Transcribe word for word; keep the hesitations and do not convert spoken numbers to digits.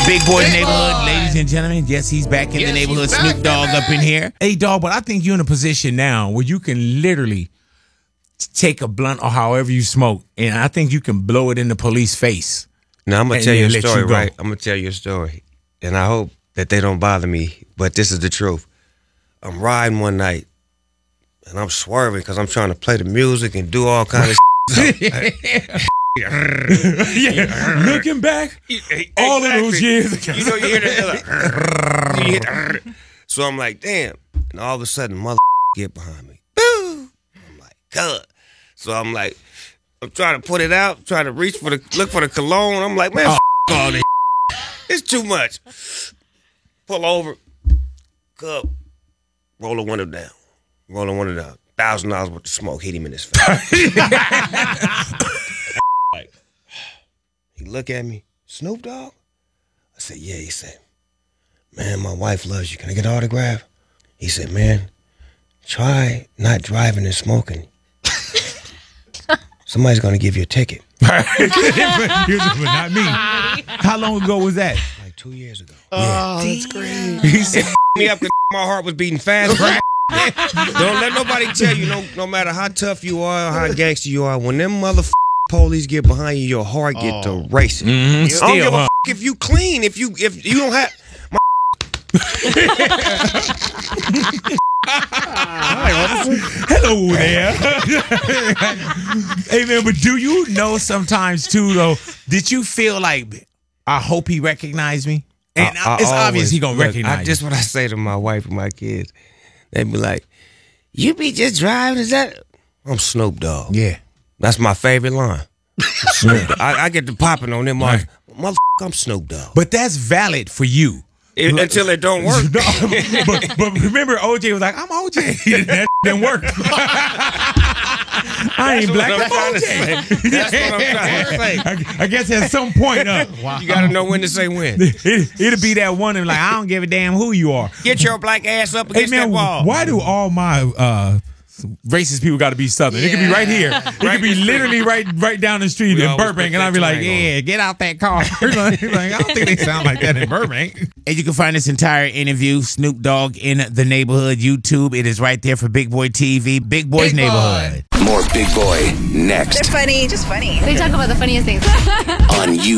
Big Boy's Neighborhood, ladies and gentlemen. Yes, he's back in yes, the neighborhood. Snoop Dogg up in here. Hey, dog, but I think you're in a position now where you can literally take a blunt or however you smoke, and I think you can blow it in the police face. Now, I'm going to tell you a story, you right? I'm going to tell you a story, and I hope that they don't bother me, but this is the truth. I'm riding one night, and I'm swerving because I'm trying to play the music and do all kinds of shit. Yeah, looking back, all exactly. of those years ago. You know, you hear that. You hear, so I'm like, damn. And all of a sudden, mother get behind me. Boo! I'm like, God. So I'm like, I'm trying to put it out, trying to reach for the, look for the cologne. I'm like, man, oh. all this. It's too much. Pull over, cup, roll the window down. Roll the window down. Thousand dollars worth of smoke hit him in his face. Like, he look at me, Snoop Dogg? I said, yeah. He said, man, my wife loves you. Can I get an autograph? He said, man, try not driving and smoking. Somebody's going to give you a ticket. but, but not me. How long ago was that? Like two years ago. Oh, yeah. That's great. He said me up because my heart was beating fast. Don't let nobody tell you, no no matter how tough you are or how gangster you are, when them motherfucking police get behind you, your heart get oh. to racing. Mm-hmm. Still, I don't give huh? a f- if you clean, if you if you don't have my Hello there. Hey man, but do you know sometimes too though, did you feel like I hope he recognized me? And I, I it's always, obvious he gonna look, recognize I, Just what I say to my wife and my kids. They be like, you be just driving, is that? I'm Snoop Dogg. Yeah. That's my favorite line. Snoop Dogg. I, I get to popping on them. Right. Motherfucker, I'm Snoop Dogg. But that's valid for you. It, Look, until it don't work. No, but, but remember, O J was like, I'm O J. That didn't work. I ain't black, I'm O J. That's what I'm trying to say. I, I guess at some point, uh, wow. you got to know when to say when. It, it'll be that one and like, I don't give a damn who you are. Get your black ass up against hey, man, that wall. Why do all my uh, racist people got to be Southern? Yeah. It could be right here. It right could be literally right right down the street we in Burbank, and I'd be like, yeah, on. Get out that car. like, I don't think they sound like that in Burbank. And you can find this entire interview, Snoop Dogg in the Neighborhood, YouTube. It is right there for Big Boy T V, Big Boy's Big Neighborhood. Boy. More Big Boy next. They're funny, just funny. They talk about the funniest things. On you.